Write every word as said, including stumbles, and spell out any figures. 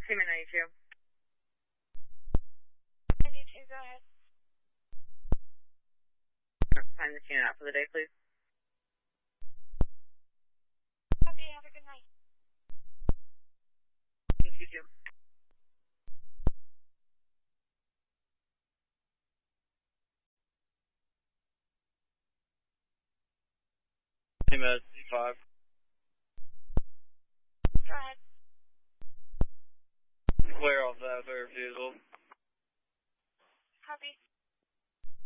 Seaman ninety-two. ninety-two, go ahead. Sign this unit out for the day, please. Okay, have a good night. Thank you, too. Team at C five.